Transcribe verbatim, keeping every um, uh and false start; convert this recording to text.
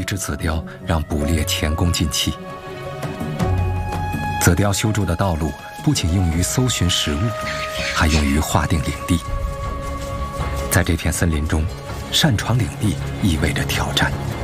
只紫貂，让捕猎前功尽弃。紫貂修筑的道路不仅用于搜寻食物，还用于划定领地。在这片森林中，擅闯领地意味着挑战。